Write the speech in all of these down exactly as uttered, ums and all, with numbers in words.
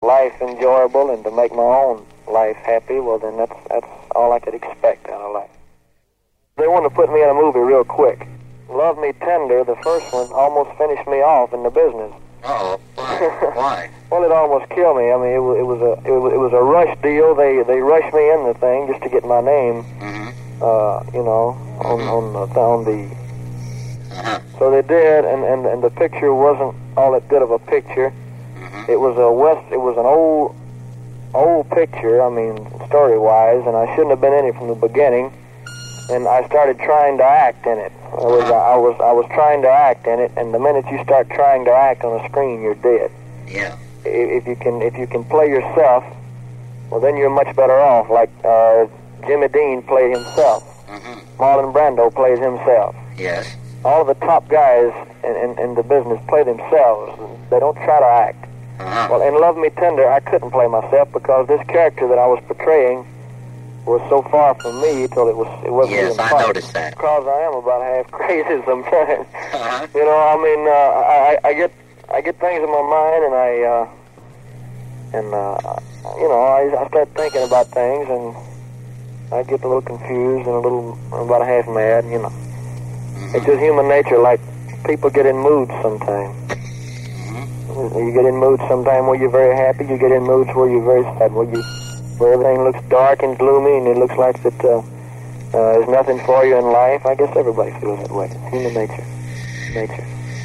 life enjoyable and to make my own life happy, well, then that's that's all I could expect out of life. They wanted to put me in a movie real quick. Love Me Tender, the first one, almost finished me off in the business. Uh-oh. Why? Why? Well, it almost killed me. I mean, it was, it was a it was, it was a rush deal. They they rushed me in the thing just to get my name, Mm-hmm. uh, you know, on Mhm. on the, on the. Uh-huh. So they did, and, and and the picture wasn't all that good of a picture. Mm-hmm. It was a west. It was an old old picture. I mean, story wise, and I shouldn't have been in it from the beginning. And I started trying to act in it. I was, I was, I was trying to act in it, and the minute you start trying to act on a screen, you're dead. Yeah. If you can, if you can play yourself, well, then you're much better off. Like uh, Jimmy Dean played himself. Mm-hmm. Marlon Brando plays himself. Yes. All of the top guys in, in, in the business play themselves. They don't try to act. Uh-huh. Well, in Love Me Tender, I couldn't play myself because this character that I was portraying was so far from me till it was it wasn't Yes, even I funny. noticed that. Because I am about half crazy sometimes. Uh-huh. You know, I mean, uh, I, I get I get things in my mind, and I uh, and uh, you know, I, I start thinking about things, and I get a little confused and a little about half mad. You know, Mm-hmm. it's just human nature. Like people get in moods sometimes. Mm-hmm. You get in moods sometimes where you're very happy. You get in moods where you're very sad. Where you where everything looks dark and gloomy, and it looks like that uh, uh, there's nothing for you in life. I guess everybody feels that way. It's human nature. Nature.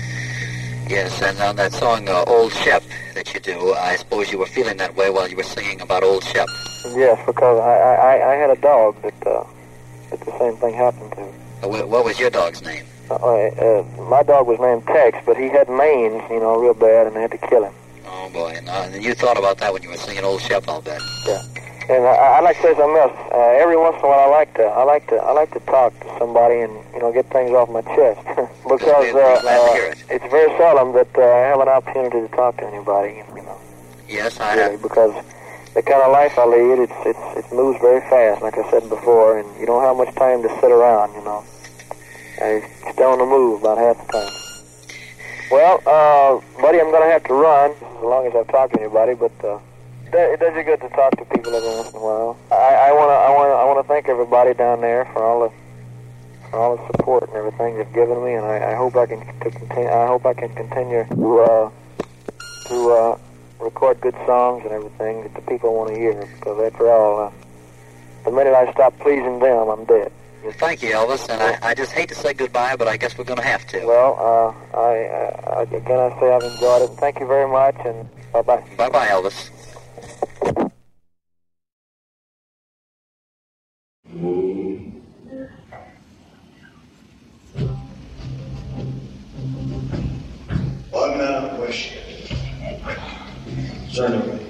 Yes, and on that song, uh, Old Shep, that you do, I suppose you were feeling that way while you were singing about Old Shep. Yes, because I, I, I had a dog that uh, that the same thing happened to. Uh, wh- what was your dog's name? Uh, uh, my dog was named Tex, but he had mange, you know, real bad, and they had to kill him. Oh, boy. And, uh, and you thought about that when you were singing Old Shep, I'll bet. Yeah. And I, I like to say something else. Uh, every once in a while, I like to, I like to, I like to talk to somebody and you know get things off my chest because Good, we're uh, glad to uh, hear it. it's very seldom that uh, I have an opportunity to talk to anybody. You know, Yes, I really, have. because the kind of life I lead, it's it's it moves very fast, like I said before, and you don't have much time to sit around. You know, I stay on the move about half the time. Well, uh, buddy, I'm going to have to run as long as I've talked to anybody, but. Uh, It does you good to talk to people every once in a while. I want to, I want to, I want to thank everybody down there for all the, for all the support and everything they've given me, and I, I hope I can to continue. I hope I can continue to, uh, to uh, record good songs and everything that the people want to hear. Because after all, uh, the minute I stop pleasing them, I'm dead. Well, thank you, Elvis, and I, I just hate to say goodbye, but I guess we're going to have to. Well, uh, I, I again I say I've enjoyed it, and thank you very much, and bye bye. Bye bye, Elvis. One question. Concerning